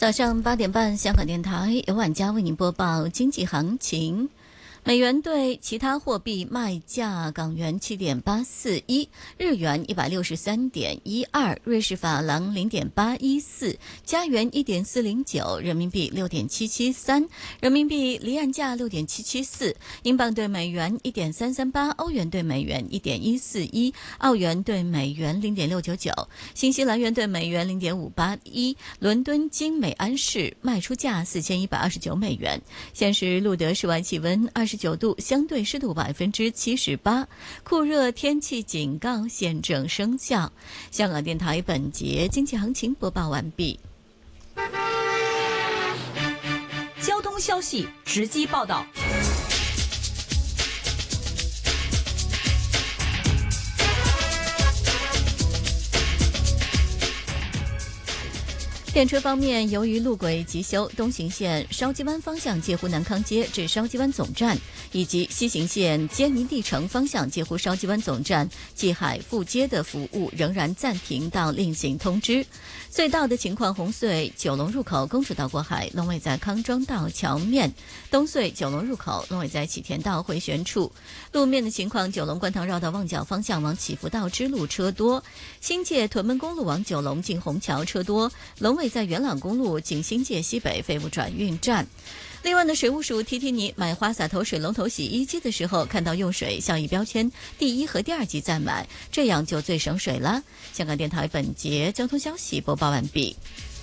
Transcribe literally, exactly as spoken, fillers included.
早上八点半，香港电台由晚家为您播报经济行情。美元对其他货币卖价：港元七点八四一，日元一百六十三点一二，瑞士法郎零点八一四，加元一点四零九，人民币六点七七三，人民币离岸价六点七七四，英镑对美元一点三三八，欧元对美元一点一四一，澳元对美元零点六九九，新西兰元对美元零点五八一。伦敦金每安士卖出价四千一百二十九美元。现时录得室外气温二十九度，相对湿度百分之七十八，酷热天气警告现正生效。香港电台本节经济行情播报完毕。 交通消息直击报道。 电车方面，由于路轨急修，东行线筲箕湾方向介乎南康街至筲箕湾总站，以及西行线坚尼地城方向介乎筲箕湾总站暨海富街的服务仍然暂停到另行通知。隧道的情况，红隧九龙入口公主道过海，龙尾在康庄道桥面；东隧九龙入口，龙尾在启田道回旋处。路面的情况，九龙观塘绕道旺角方向往祈福道支路车多；新界屯门公路往九龙进虹桥车多，龙尾在元朗公路经新界西北废物转运站。另外呢，水务署提提你，买花洒头水龙头洗衣机的时候，看到用水效益标签第一和第二级再买，这样就最省水了。香港电台本节交通消息播报完毕。